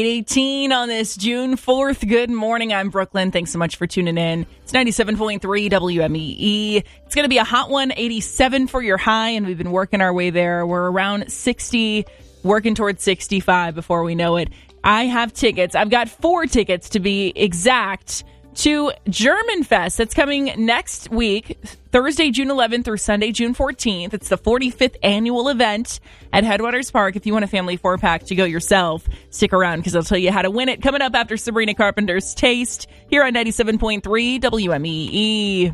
18 on this June 4th. Good morning. I'm Brooklyn. Thanks so much for tuning in. It's 97.3 WMEE. It's going to be a hot one, 87 for your high, and we've been working our way there. We're around 60, working towards 65 before we know it. I have tickets. I've got 4 tickets to be exact to German Fest. That's coming next week, Thursday, June 11th through Sunday, June 14th. It's the 45th annual event at Headwaters Park. If you want a family 4-pack to go yourself, stick around because I'll tell you how to win it. Coming up after Sabrina Carpenter's Taste here on 97.3 WMEE.